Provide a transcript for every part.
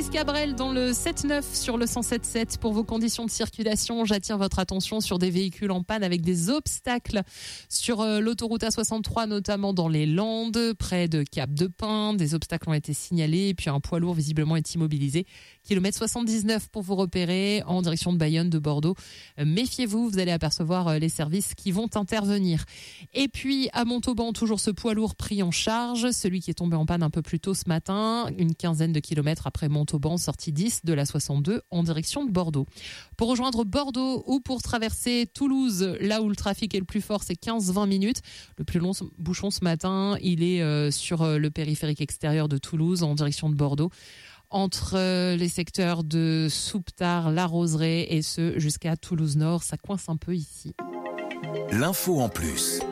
Cabrel dans le 7-9 sur le 107.7 pour vos conditions de circulation. J'attire votre attention sur des véhicules en panne avec des obstacles sur l'autoroute A63, notamment dans les Landes, près de Cap de Pin. Des obstacles ont été signalés et puis un poids lourd visiblement est immobilisé. Kilomètre 79 pour vous repérer en direction de Bayonne, de Bordeaux. Méfiez-vous, vous allez apercevoir les services qui vont intervenir. Et puis à Montauban, toujours ce poids lourd pris en charge, celui qui est tombé en panne un peu plus tôt ce matin, une quinzaine de kilomètres après Montauban, sortie 10 de la 62 en direction de Bordeaux. Pour rejoindre Bordeaux ou pour traverser Toulouse, là où le trafic est le plus fort, c'est 15-20 minutes. Le plus long bouchon ce matin, il est sur le périphérique extérieur de Toulouse en direction de Bordeaux, entre les secteurs de Souptard, La Roseraie et ce jusqu'à Toulouse Nord. Ça coince un peu ici. L'info en plus.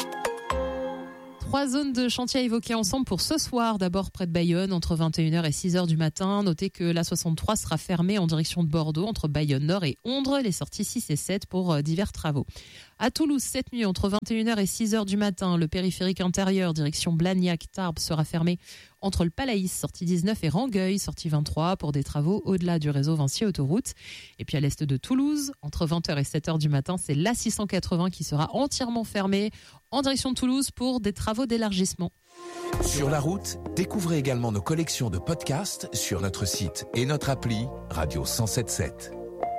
3 zones de chantier à évoquer ensemble pour ce soir. D'abord près de Bayonne, entre 21h et 6h du matin. Notez que l'A63 sera fermée en direction de Bordeaux, entre Bayonne Nord et Ondres, les sorties 6 et 7 pour divers travaux. À Toulouse, cette nuit, entre 21h et 6h du matin, le périphérique intérieur, direction Blagnac-Tarbes, sera fermé entre le Palaïs, sortie 19, et Rangueil, sortie 23, pour des travaux au-delà du réseau Vinci Autoroute. Et puis à l'est de Toulouse, entre 20h et 7h du matin, c'est l'A680 qui sera entièrement fermée en direction de Toulouse pour des travaux d'élargissement. Sur la route, découvrez également nos collections de podcasts sur notre site et notre appli Radio 107.7.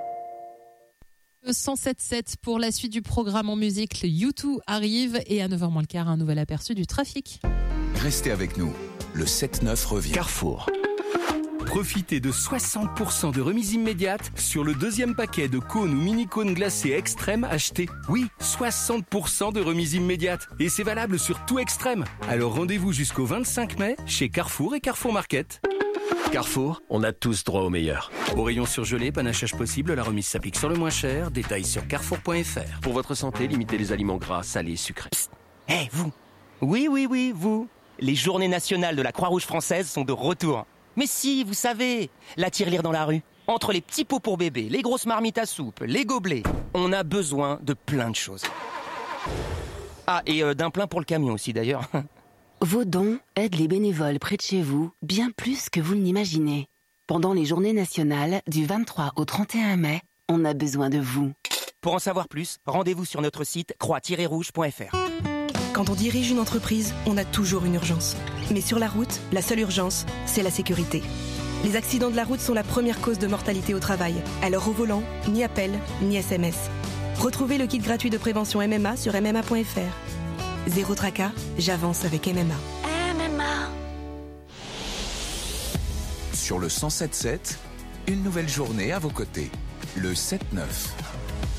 107.7 pour la suite du programme en musique. Le U2 arrive et à 9h moins le quart, un nouvel aperçu du trafic. Restez avec nous. Le 7-9 revient. Carrefour. Profitez de 60% de remise immédiate sur le deuxième paquet de cônes ou mini-cônes glacés Extrême achetés. Oui, 60% de remise immédiate. Et c'est valable sur tout Extrême. Alors rendez-vous jusqu'au 25 mai chez Carrefour et Carrefour Market. Carrefour, on a tous droit au meilleur. Au rayon surgelé, panachage possible, la remise s'applique sur le moins cher. Détails sur carrefour.fr. Pour votre santé, limitez les aliments gras, salés, sucrés. Hé, vous. Oui, vous. Les journées nationales de la Croix-Rouge française sont de retour. Mais si, vous savez, la tirelire dans la rue. Entre les petits pots pour bébé, les grosses marmites à soupe, les gobelets, on a besoin de plein de choses. Ah, et d'un plein pour le camion aussi d'ailleurs. Vos dons aident les bénévoles près de chez vous bien plus que vous ne l'imaginez. Pendant les journées nationales du 23 au 31 mai, on a besoin de vous. Pour en savoir plus, rendez-vous sur notre site croix-rouge.fr. Quand on dirige une entreprise, on a toujours une urgence. Mais sur la route, la seule urgence, c'est la sécurité. Les accidents de la route sont la première cause de mortalité au travail. Alors au volant, ni appel, ni SMS. Retrouvez le kit gratuit de prévention MMA sur MMA.fr. Zéro tracas, j'avance avec MMA. MMA. Sur le 107.7, une nouvelle journée à vos côtés. Le 7-9.